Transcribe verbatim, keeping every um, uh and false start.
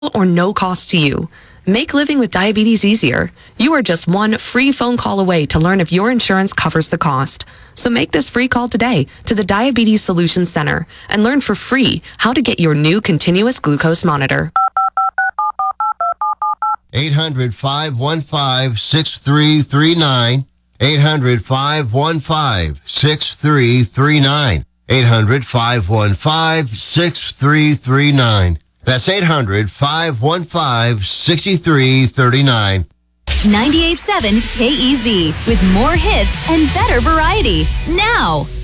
or no cost to you. Make living with diabetes easier. You are just one free phone call away to learn if your insurance covers the cost. So make this free call today to the Diabetes Solutions Center and learn for free how to get your new continuous glucose monitor. eight hundred, five one five, six three three nine. eight hundred, five one five, six three three nine. eight hundred, five one five, six three three nine. That's eight hundred, five one five, six three three nine. ninety-eight point seven K E Z with more hits and better variety. Now!